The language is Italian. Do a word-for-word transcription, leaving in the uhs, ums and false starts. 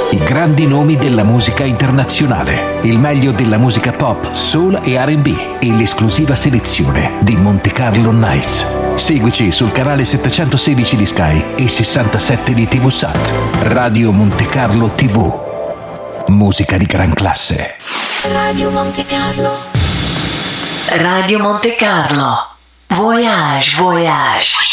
I grandi nomi della musica internazionale, il meglio della musica pop, soul e R and B e l'esclusiva selezione di Monte Carlo Nights. Seguici sul canale settecentosedici di Sky e sessantasette di T V Sat. Radio Monte Carlo T V. Musica di gran classe. Radio Monte Carlo. Radio Monte Carlo. Voyage, voyage.